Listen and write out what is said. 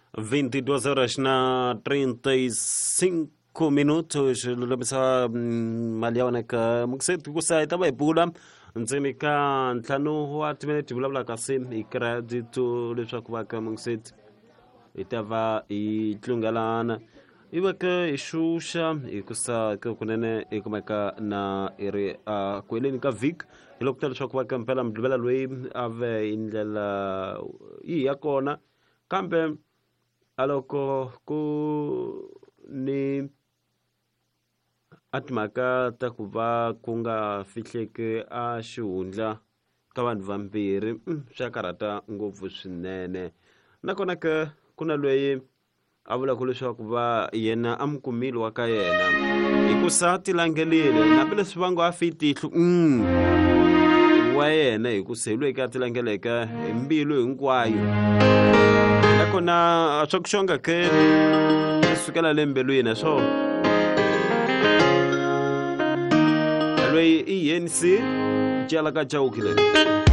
22 horas na 35 minutos. Lulabisa maliawaneka mukset kusa itaba ipula ntsini ka ntlhanu wa timinete vulavula kasi ikra ditu leswaku vaka mukset itava itlungalana ivaka ixuxa ikusa ka kunene ikumeka na iri kweleni ka vik ilokutela leswaku vaka mpela mdluvela loyi ave indlela yi ya kona kambe aloko ku ni atimhaka ta ku va ku nga fihleki a xihundla ka vanhu vambirhi swa karhata ngopfu swinene nakona ka ku na loyi a vulaka leswaku va yena a mukumile wa ka yena hikusa tilangelile nambileswi va ngo a fitihlu wa yena hikusa hi loyi ka tilangeleka hi mbilu hinkwayo nakona swa ku xonga ke sukela lembelwini naswo loyi i ANC jala ka jawukile